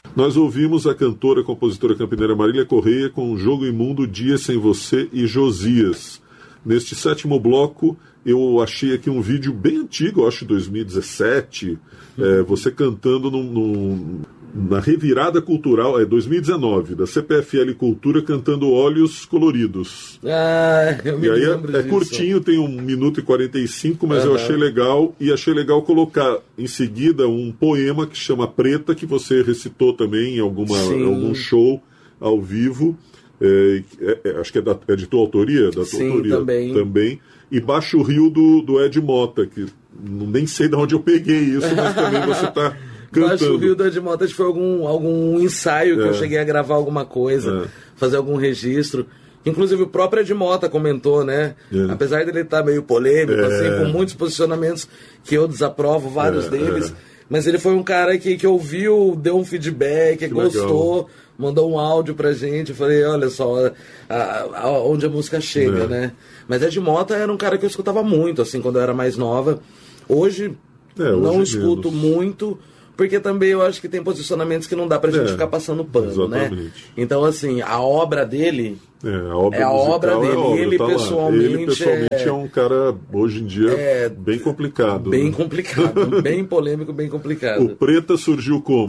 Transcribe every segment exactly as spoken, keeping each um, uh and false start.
Nós ouvimos a cantora e compositora campineira Marília Correia com o Jogo Imundo, Dia Sem Você e Josias. Neste sétimo bloco, eu achei aqui um vídeo bem antigo, eu acho dois mil e dezessete, uhum. é, você cantando num, num, na revirada cultural, é dois mil e dezenove, da C P F L Cultura, cantando Olhos Coloridos. Ah, eu me e aí lembro é, é disso. curtinho, tem um minuto e quarenta e cinco, mas uhum. eu achei legal, e achei legal colocar em seguida um poema que chama Preta, que você recitou também em alguma, algum show ao vivo. É, é, acho que é, da, é de tua autoria? Da tua Sim, autoria também. também. E Baixo Rio do, do Ed Mota, que nem sei de onde eu peguei isso, mas também você está cantando. Baixo Rio do Ed Mota foi algum, algum ensaio que é. eu cheguei a gravar alguma coisa, é. fazer algum registro. Inclusive o próprio Ed Mota comentou, né? É. Apesar dele estar meio polêmico, é. assim, com muitos posicionamentos que eu desaprovo, vários é, deles. É. Mas ele foi um cara que, que ouviu, deu um feedback, que gostou. Legal. Mandou um áudio pra gente, eu falei, olha só, a, a, a, onde a música chega, é. né? Mas Ed Mota era um cara que eu escutava muito, assim, quando eu era mais nova. Hoje, é, hoje não escuto menos. muito, porque também eu acho que tem posicionamentos que não dá pra gente é, ficar passando pano, exatamente. né? Então, assim, a obra dele... É, a obra, é a obra dele, é a obra, ele, tá pessoalmente, ele pessoalmente é, é um cara, hoje em dia, é, bem complicado. Bem né? complicado, bem polêmico, bem complicado. O Preta surgiu como?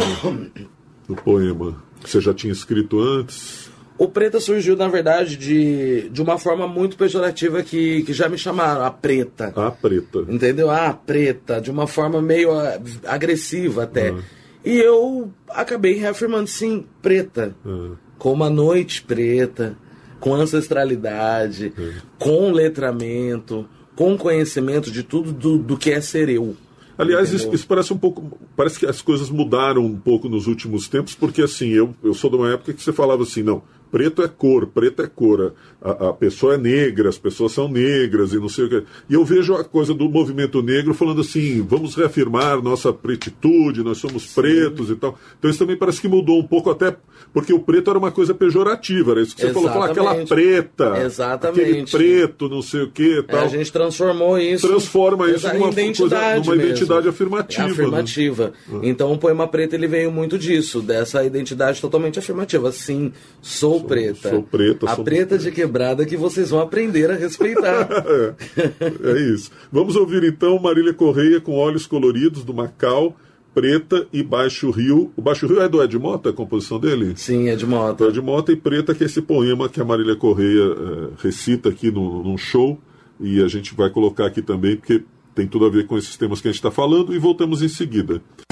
O poema. Você já tinha escrito antes? O Preta surgiu, na verdade, de, de uma forma muito pejorativa que, que já me chamaram, a Preta. A Preta. Entendeu? A Preta, de uma forma meio agressiva até. Ah. E eu acabei reafirmando, sim, Preta. Ah. Com uma noite preta, com ancestralidade, ah. com letramento, com conhecimento de tudo do, do que é ser eu. Aliás, isso, isso parece um pouco. Parece que as coisas mudaram um pouco nos últimos tempos, porque assim, eu, eu sou de uma época que você falava assim, não, preto é cor, preto é cor, a, a pessoa é negra, as pessoas são negras e não sei o que. E eu vejo a coisa do movimento negro falando assim, vamos reafirmar nossa pretitude, nós somos Sim. pretos e tal. Então isso também parece que mudou um pouco, até porque o preto era uma coisa pejorativa, era isso que você Exatamente. falou, aquela preta, Exatamente. aquele preto, não sei o que e tal. É, a gente transformou isso. Transforma isso numa identidade, coisa, numa identidade afirmativa. É afirmativa. Né? Então o poema Preta ele veio muito disso, dessa identidade totalmente afirmativa. Sim, sou, sou preta. Sou preta. A sou preta de quebrada que vocês vão aprender a respeitar. é, é isso. Vamos ouvir então Marília Correia com Olhos Coloridos, do Macau, Preta e Baixo Rio. O Baixo Rio é do Ed Mota, a composição dele? Sim, Ed Mota. Ed Mota e Preta, que é esse poema que a Marília Correia é, recita aqui no, num show, e a gente vai colocar aqui também, porque tem tudo a ver com esses temas que a gente está falando, e voltamos em seguida.